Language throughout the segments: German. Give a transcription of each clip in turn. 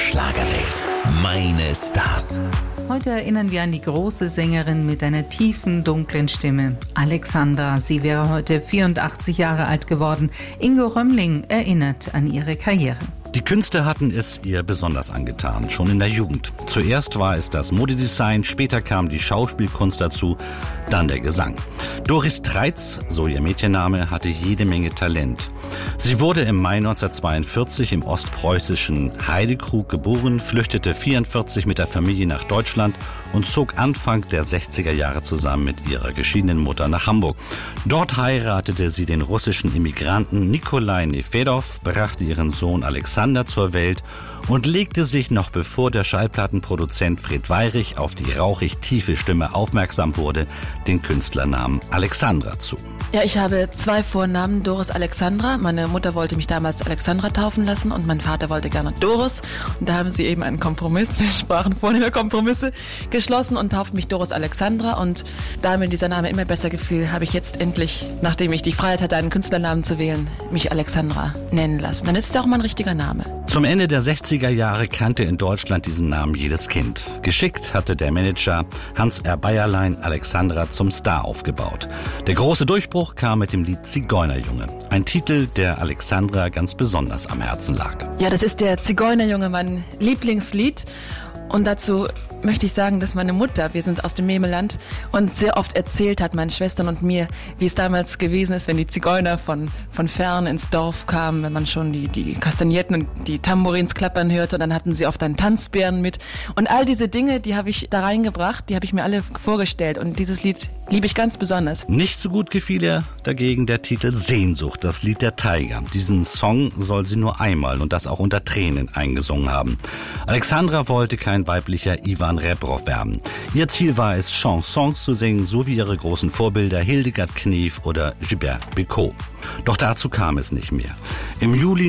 Schlagerwelt. Meine Stars. Heute erinnern wir an die große Sängerin mit einer tiefen, dunklen Stimme, Alexandra. Sie wäre heute 84 Jahre alt geworden. Ingo Römmling erinnert an ihre Karriere. Die Künste hatten es ihr besonders angetan, schon in der Jugend. Zuerst war es das Modedesign, später kam die Schauspielkunst dazu, dann der Gesang. Doris Treitz, so ihr Mädchenname, hatte jede Menge Talent. Sie wurde im Mai 1942 im ostpreußischen Heidekrug geboren, flüchtete 1944 mit der Familie nach Deutschland und zog Anfang der 60er Jahre zusammen mit ihrer geschiedenen Mutter nach Hamburg. Dort heiratete sie den russischen Immigranten Nikolai Nefedov, brachte ihren Sohn Alexander zur Welt und legte sich noch bevor der Schallplattenproduzent Fred Weyrich auf die rauchig tiefe Stimme aufmerksam wurde, den Künstlernamen Alexandra zu. Ja, ich habe 2 Vornamen, Doris Alexandra. Meine Mutter wollte mich damals Alexandra taufen lassen und mein Vater wollte gerne Doris. Und da haben sie eben einen Kompromiss, wir sprachen vorhin über Kompromisse, geschlossen und tauften mich Doris Alexandra. Und da mir dieser Name immer besser gefiel, habe ich jetzt endlich, nachdem ich die Freiheit hatte, einen Künstlernamen zu wählen, mich Alexandra nennen lassen. Dann ist es auch mein richtiger Name. Zum Ende der 60er Jahre kannte in Deutschland diesen Namen jedes Kind. Geschickt hatte der Manager Hans R. Bayerlein Alexandra zum Star aufgebaut. Der große Durchbruch kam mit dem Lied Zigeunerjunge. Ein Titel, der Alexandra ganz besonders am Herzen lag. Ja, das ist der Zigeunerjunge, mein Lieblingslied. Und dazu möchte ich sagen, dass meine Mutter, wir sind aus dem Memeland, uns sehr oft erzählt hat, meinen Schwestern und mir, wie es damals gewesen ist, wenn die Zigeuner von fern ins Dorf kamen, wenn man schon die Kastagnetten und die Tambourins klappern hörte, und dann hatten sie oft einen Tanzbären mit. Und all diese Dinge, die habe ich da reingebracht, die habe ich mir alle vorgestellt, und dieses Lied liebe ich ganz besonders. Nicht so gut gefiel ihr dagegen der Titel Sehnsucht, das Lied der Tiger. Diesen Song soll sie nur einmal und das auch unter Tränen eingesungen haben. Alexandra wollte kein weiblicher Ivan Rebrov werden. Ihr Ziel war es, Chansons zu singen, so wie ihre großen Vorbilder Hildegard Knef oder Gilbert Bécaud. Doch dazu kam es nicht mehr. Im Juli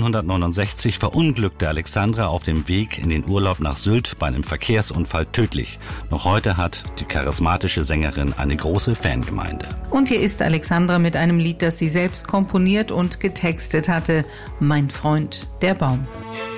1969 verunglückte Alexandra auf dem Weg in den Urlaub nach Sylt bei einem Verkehrsunfall tödlich. Noch heute hat die charismatische Sängerin eine große Fangemeinde. Und hier ist Alexandra mit einem Lied, das sie selbst komponiert und getextet hatte. Mein Freund, der Baum.